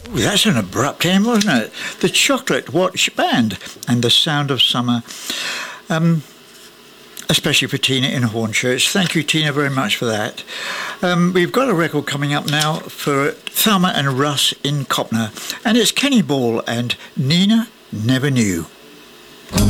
Well, that's an abrupt end, wasn't it? The Chocolate Watch Band and The Sound of Summer. Especially for Tina in Hornchurch. Thank you, Tina, very much for that. We've got a record coming up now for Thelma and Russ in Copner, and it's Kenny Ball and Nina Never Knew.